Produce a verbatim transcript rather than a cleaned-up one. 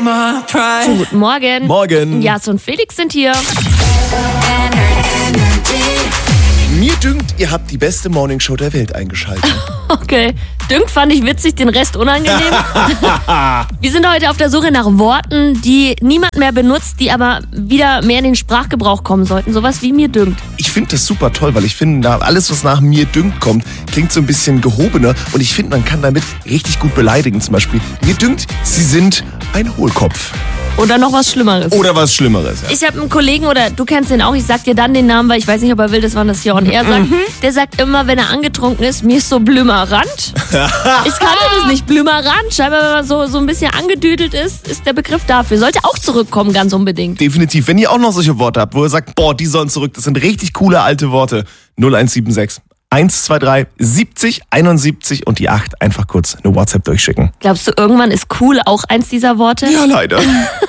Schönen guten Morgen. Morgen. Jas und Felix sind hier. Mir dünkt, ihr habt die beste Morningshow der Welt eingeschaltet. Okay. Dünkt fand ich witzig, den Rest unangenehm. Wir sind heute auf der Suche nach Worten, die niemand mehr benutzt, die aber wieder mehr in den Sprachgebrauch kommen sollten. Sowas wie mir dünkt. Ich finde das super toll, weil ich finde, da alles, was nach mir dünkt kommt, klingt so ein bisschen gehobener. Und ich finde, man kann damit richtig gut beleidigen. Zum Beispiel, mir dünkt, sie sind ein Hohlkopf. Oder noch was Schlimmeres. Oder was Schlimmeres. Ja. Ich habe einen Kollegen, oder du kennst den auch, ich sag dir dann den Namen, weil ich weiß nicht, ob er will, dass man das hier on air sagt. Der sagt immer, wenn er angetrunken ist, mir ist so blümerant. Ich kannte das nicht, blümerant. Scheinbar, wenn man so, so ein bisschen angedüdelt ist, ist der Begriff dafür. Sollte auch zurückkommen, ganz unbedingt. Definitiv. Wenn ihr auch noch solche Worte habt, wo ihr sagt, boah, die sollen zurück, das sind richtig coole alte Worte. null eins sieben sechs, eins zwei drei, siebzig, einundsiebzig und die acht. Einfach kurz eine WhatsApp durchschicken. Glaubst du, irgendwann ist cool auch eins dieser Worte? Ja, leider.